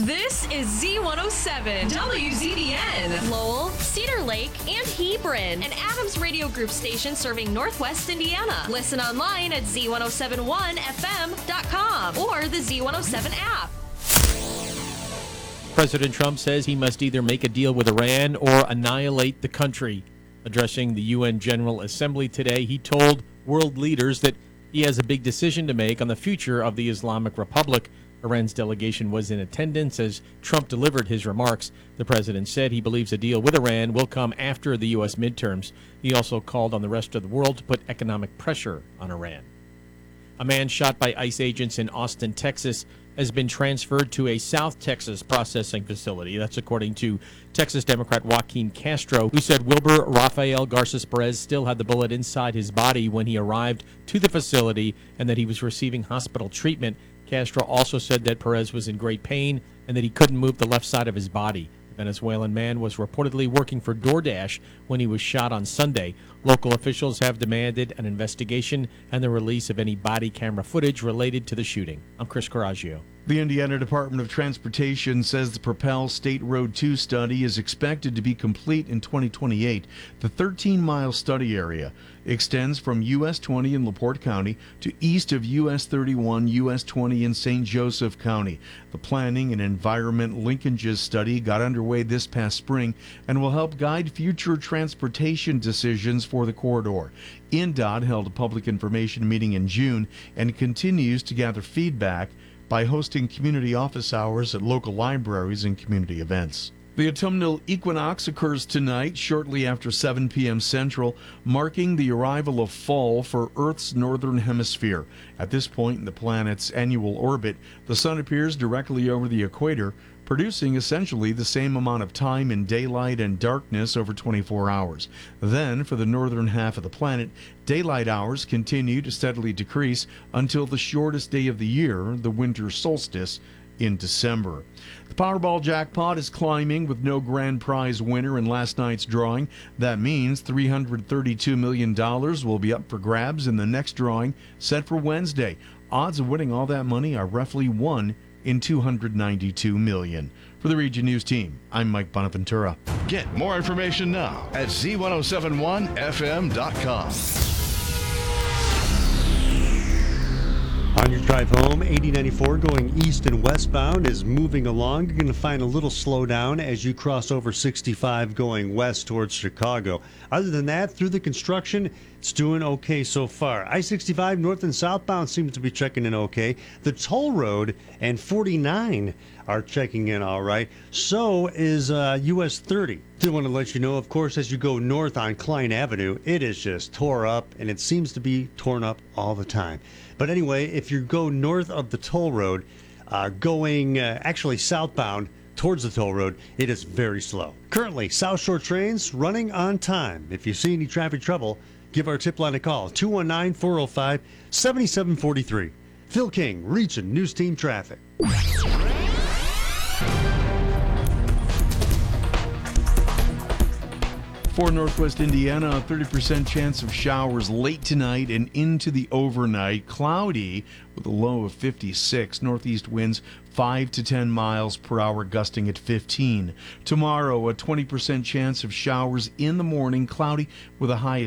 This is Z107, WZDN, Lowell, Cedar Lake, and Hebron, an Adams Radio Group station serving Northwest Indiana. Listen online at Z1071FM.com or the Z107 app. President Trump says he must either make a deal with Iran or annihilate the country. Addressing the UN General Assembly today, he told world leaders that he has a big decision to make on the future of the Islamic Republic. Iran's delegation was in attendance as Trump delivered his remarks. The president said he believes a deal with Iran will come after the U.S. midterms. He also called on the rest of the world to put economic pressure on Iran. A man shot by ICE agents in Austin, Texas, has been transferred to a South Texas processing facility. That's according to Texas Democrat Joaquin Castro, who said Wilbur Rafael Garces Perez still had the bullet inside his body when he arrived to the facility and that he was receiving hospital treatment. Castro also said that Perez was in great pain and that he couldn't move the left side of his body. The Venezuelan man was reportedly working for DoorDash when he was shot on Sunday. Local officials have demanded an investigation and the release of any body camera footage related to the shooting. I'm Chris Coraggio. The Indiana Department of Transportation says the Propel State Road 2 study is expected to be complete in 2028. The 13-mile study area extends from US 20 in LaPorte County to east of US 31, US 20 in St. Joseph County. The Planning and Environment Linkages study got underway this past spring and will help guide future transportation decisions for the corridor. INDOT held a public information meeting in June and continues to gather feedback by hosting community office hours at local libraries and community events. The autumnal equinox occurs tonight, shortly after 7 p.m. Central, marking the arrival of fall for Earth's northern hemisphere. At this point in the planet's annual orbit, the sun appears directly over the equator, producing essentially the same amount of time in daylight and darkness over 24 hours. Then, for the northern half of the planet, daylight hours continue to steadily decrease until the shortest day of the year, the winter solstice, in December. The Powerball jackpot is climbing with no grand prize winner in last night's drawing. That means $332 million will be up for grabs in the next drawing, set for Wednesday. Odds of winning all that money are roughly 1 in 292 million. For the Region News team, I'm Mike Bonaventura. Get more information now at Z1071FM.com. On your drive home, 8094 going east and westbound is moving along. You're going to find a little slowdown as you cross over 65 going west towards Chicago. Other than that, through the construction, it's doing okay so far. I-65 north and southbound seems to be checking in okay. The toll road and 49 are checking in all right. So is US 30. Did want to let you know, of course, as you go north on Klein Avenue, it is just tore up, and it seems to be torn up all the time. But anyway, if you go north of the toll road, going actually southbound towards the toll road, it is very slow. Currently, South Shore trains running on time. If you see any traffic trouble, give our tip line a call, 219-405-7743. Phil King, Region News Team Traffic. For Northwest Indiana, a 30% chance of showers late tonight and into the overnight. Cloudy with a low of 56. Northeast winds 5 to 10 miles per hour, gusting at 15. Tomorrow, a 20% chance of showers in the morning. Cloudy with a high